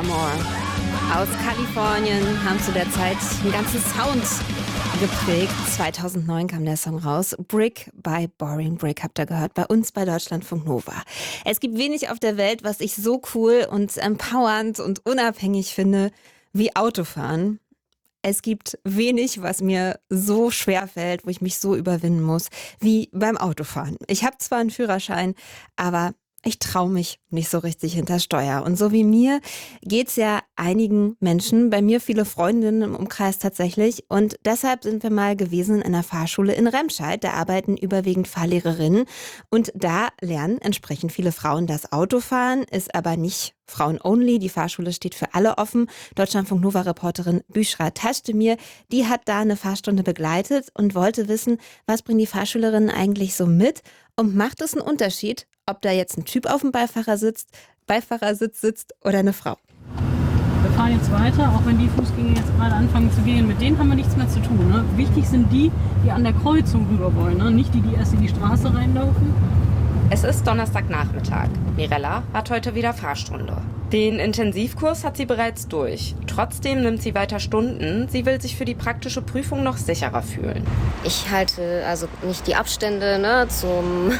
Paramore aus Kalifornien haben zu der Zeit einen ganzen Sound geprägt. 2009 kam der Song raus. Brick by Boring Brick habt ihr gehört, bei uns bei Deutschlandfunk Nova. Es gibt wenig auf der Welt, was ich so cool und empowernd und unabhängig finde wie Autofahren. Es gibt wenig, was mir so schwer fällt, wo ich mich so überwinden muss, wie beim Autofahren. Ich habe zwar einen Führerschein, aber ich traue mich nicht so richtig hinter Steuer. Und so wie mir geht's ja einigen Menschen, bei mir viele Freundinnen im Umkreis tatsächlich. Und deshalb sind wir mal gewesen in einer Fahrschule in Remscheid. Da arbeiten überwiegend Fahrlehrerinnen. Und da lernen entsprechend viele Frauen das Autofahren, ist aber nicht Frauen-only. Die Fahrschule steht für alle offen. Deutschlandfunk-Nova-Reporterin Büschra Taschdemir, die hat da eine Fahrstunde begleitet und wollte wissen, was bringen die Fahrschülerinnen eigentlich so mit? Und macht es einen Unterschied, ob da jetzt ein Typ auf dem Beifahrersitz sitzt oder eine Frau? Wir fahren jetzt weiter, auch wenn die Fußgänger jetzt gerade anfangen zu gehen. Mit denen haben wir nichts mehr zu tun. Ne? Wichtig sind die an der Kreuzung rüber wollen, ne? Nicht die erst in die Straße reinlaufen. Es ist Donnerstagnachmittag. Mirella hat heute wieder Fahrstunde. Den Intensivkurs hat sie bereits durch. Trotzdem nimmt sie weiter Stunden. Sie will sich für die praktische Prüfung noch sicherer fühlen. Ich halte also nicht die Abstände zum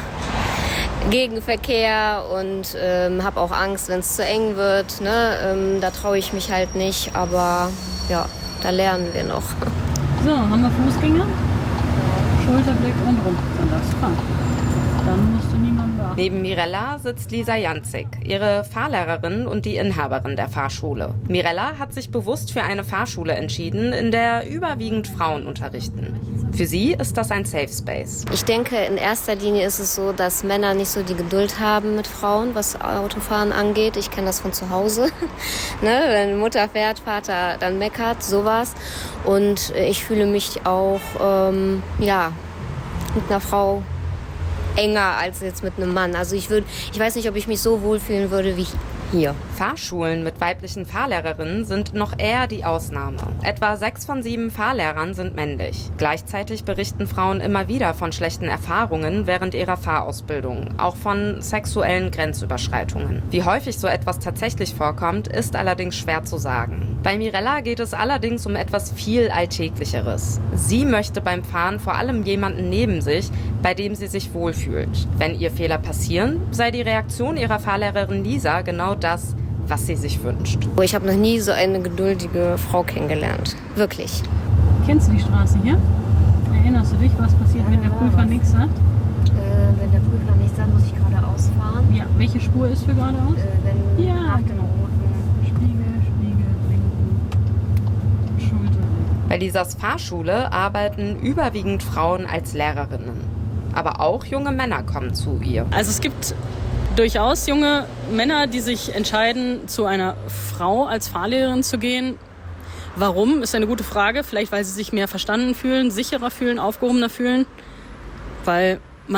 Gegenverkehr und habe auch Angst, wenn es zu eng wird. Da traue ich mich halt nicht, aber ja, da lernen wir noch. So, haben wir Fußgänger? Schulterblick und rum. Dann darfst du fahren. Dann musst du niemanden beachten. Neben Mirella sitzt Lisa Janzig, ihre Fahrlehrerin und die Inhaberin der Fahrschule. Mirella hat sich bewusst für eine Fahrschule entschieden, in der überwiegend Frauen unterrichten. Für sie ist das ein Safe Space. Ich denke, in erster Linie ist es so, dass Männer nicht so die Geduld haben mit Frauen, was Autofahren angeht. Ich kenne das von zu Hause. Wenn Mutter fährt, Vater dann meckert, sowas. Und ich fühle mich auch mit einer Frau enger als jetzt mit einem Mann. Also ich weiß nicht, ob ich mich so wohlfühlen würde wie hier. Fahrschulen mit weiblichen Fahrlehrerinnen sind noch eher die Ausnahme. Etwa 6 von 7 Fahrlehrern sind männlich. Gleichzeitig berichten Frauen immer wieder von schlechten Erfahrungen während ihrer Fahrausbildung, auch von sexuellen Grenzüberschreitungen. Wie häufig so etwas tatsächlich vorkommt, ist allerdings schwer zu sagen. Bei Mirella geht es allerdings um etwas viel Alltäglicheres. Sie möchte beim Fahren vor allem jemanden neben sich, bei dem sie sich wohlfühlt. Wenn ihr Fehler passieren, sei die Reaktion ihrer Fahrlehrerin Lisa genau das, was sie sich wünscht. Ich habe noch nie so eine geduldige Frau kennengelernt. Wirklich. Kennst du die Straße hier? Erinnerst du dich, was passiert, wenn der Prüfer nichts sagt? Wenn der Prüfer nichts sagt, muss ich geradeaus fahren. Ja, welche Spur ist für geradeaus? Nach dem genau. roten. Spiegel, blinken, Schulter. Bei Lisas Fahrschule arbeiten überwiegend Frauen als Lehrerinnen. Aber auch junge Männer kommen zu ihr. Also es gibt durchaus junge Männer, die sich entscheiden, zu einer Frau als Fahrlehrerin zu gehen. Warum, ist eine gute Frage. Vielleicht, weil sie sich mehr verstanden fühlen, sicherer fühlen, aufgehobener fühlen. Weil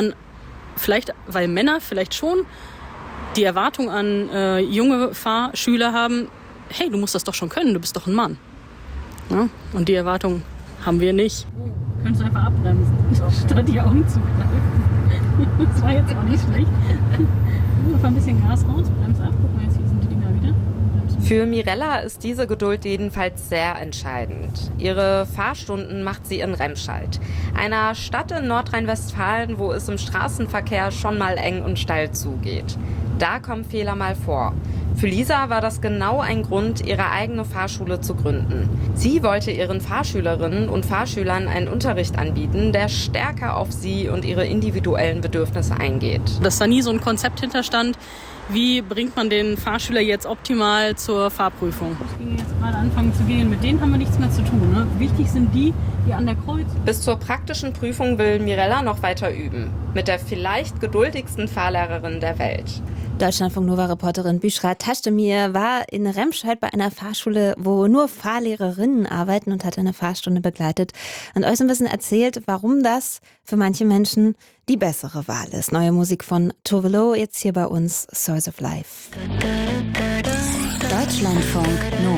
Männer vielleicht schon die Erwartung an junge Fahrschüler haben, hey, du musst das doch schon können, du bist doch ein Mann. Ja? Und die Erwartung haben wir nicht. Könntest du einfach abbremsen, statt die Augen zu kneifen. Das war jetzt auch nicht schlecht. Einfach ein bisschen Gas raus, bremst ab. Guck mal, jetzt hier sind die Dinger wieder. Für Mirella ist diese Geduld jedenfalls sehr entscheidend. Ihre Fahrstunden macht sie in Remscheid, einer Stadt in Nordrhein-Westfalen, wo es im Straßenverkehr schon mal eng und steil zugeht. Da kommen Fehler mal vor. Für Lisa war das genau ein Grund, ihre eigene Fahrschule zu gründen. Sie wollte ihren Fahrschülerinnen und Fahrschülern einen Unterricht anbieten, der stärker auf sie und ihre individuellen Bedürfnisse eingeht. Dass da nie so ein Konzept hinterstand, wie bringt man den Fahrschüler jetzt optimal zur Fahrprüfung. Die jetzt gerade anfangen zu gehen, mit denen haben wir nichts mehr zu tun. Ne? Wichtig sind die an der Kreuzung. Bis zur praktischen Prüfung will Mirella noch weiter üben. Mit der vielleicht geduldigsten Fahrlehrerin der Welt. Deutschlandfunk-Nova-Reporterin Büschra Taschdemir war in Remscheid bei einer Fahrschule, wo nur Fahrlehrerinnen arbeiten und hat eine Fahrstunde begleitet und euch so ein bisschen erzählt, warum das für manche Menschen die bessere Wahl ist. Neue Musik von Tove Lo, jetzt hier bei uns Source of Life. Deutschlandfunk Nova.